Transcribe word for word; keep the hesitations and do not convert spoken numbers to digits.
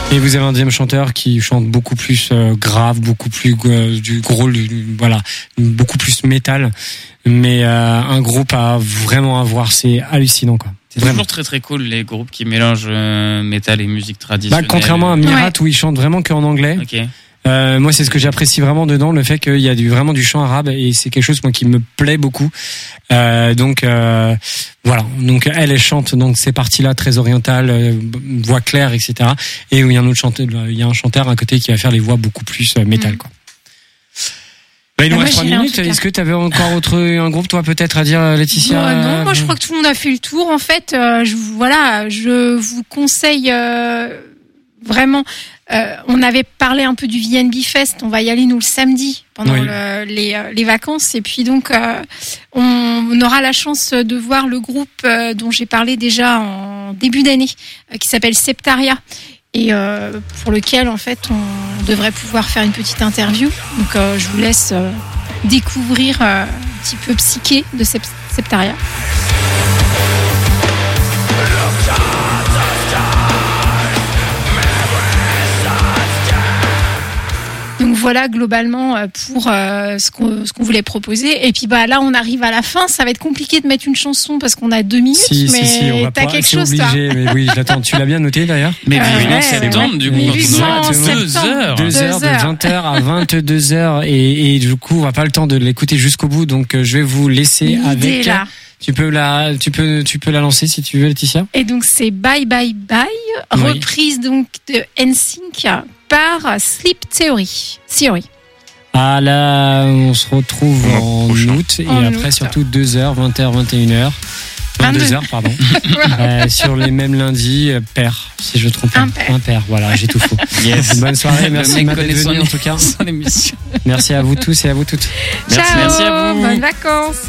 Et vous avez un deuxième chanteur qui chante beaucoup plus euh, grave, beaucoup plus euh, du gros, du, voilà, beaucoup plus métal. Mais euh, un groupe à vraiment à voir, c'est hallucinant quoi. C'est vraiment toujours très très cool les groupes qui mélangent euh, métal et musique traditionnelle. Bah, contrairement à Mirat ouais. où ils chantent vraiment qu'en anglais. Okay. Euh, moi, c'est ce que j'apprécie vraiment dedans, le fait qu'il y a du, vraiment du chant arabe et c'est quelque chose moi qui me plaît beaucoup. Euh, donc euh, voilà. Donc elle, elle chante donc ces parties-là très orientales, euh, voix claire, et cetera. Et où il y a un autre chanteur, il y a un chanteur à côté qui va faire les voix beaucoup plus euh, métal, mmh. quoi. Bah, il nous reste trois minutes. Est-ce que tu avais encore autre un groupe, toi, peut-être à dire, Laetitia? Bon, non, moi je crois que tout le monde a fait le tour. En fait, euh, je, voilà, je vous conseille euh, vraiment. Euh, on avait parlé un peu du V N B Fest. On va y aller nous le samedi pendant oui. le, les, les vacances. Et puis donc, euh, on, on aura la chance de voir le groupe euh, dont j'ai parlé déjà en début d'année, euh, qui s'appelle Septaria. Et euh, pour lequel en fait on devrait pouvoir faire une petite interview. Donc euh, je vous laisse euh, découvrir euh, un petit peu Psyché de Septaria. Donc voilà globalement pour euh, ce qu'on ce qu'on voulait proposer. Et puis bah là on arrive à la fin, ça va être compliqué de mettre une chanson parce qu'on a deux minutes. Si, mais si, si, on va t'as pas, quelque chose obligé, toi. Mais oui, j'attends. Tu l'as bien noté d'ailleurs. Mais euh, vivement ouais, septembre ouais. du coup. Vivement deux heures. Deux heures de vingt heures à vingt-deux heures et, et du coup on va pas le temps de l'écouter jusqu'au bout. Donc je vais vous laisser L'idée avec. Là. Tu peux la, tu peux, tu peux la lancer si tu veux, Laetitia. Et donc c'est Bye Bye Bye, oui. reprise donc de N Sync par Sleep Theory. Theory. Ah là, on se retrouve en prochain. août et en après août. surtout deux heures, vingt heures, vingt et une heures. vingt-deux heures, pardon. euh, sur les mêmes lundis, euh, pair, si je ne me trompe pas. Impair. Impair, voilà, j'ai tout faux. Yes. Bonne soirée, merci Matt d'être venu en tout cas. Son émission. Merci à vous tous et à vous toutes. Ciao, Merci, merci à vous. Bonnes vacances.